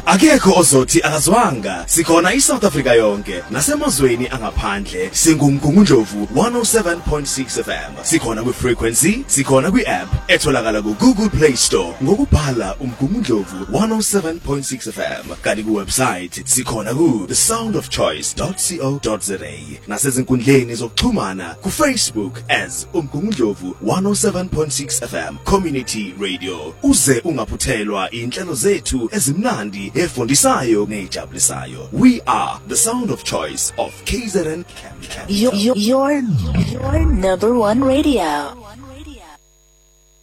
Akekho ozothi akazwanga. Sikhona iSouth Africa yonke nasemazweni angaphandle. SingumGungundlovu 107.6 FM. Sikhona kwi-frequency, sikhona kwi-app etholakala ku-Google Play Store ngokubhala umGungundlovu 107.6 FM. Kanti ku-website sikhona ku thesoundofchoice.co.za. Nasezinkundleni zokuxhumana ku-Facebook as umGungundlovu 107.6 FM Community Radio. Uze ungaphuthelwa inhlelo zethu ezimnandi efundisayo nejabulisayo. We are the sound of choice of KZN. Your number one radio.